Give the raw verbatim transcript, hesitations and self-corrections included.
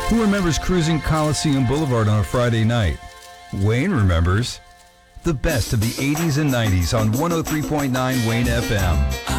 Who remembers cruising Coliseum Boulevard on a Friday night? Wayne remembers. The best of the eighties and nineties on one oh three point nine Wayne F M.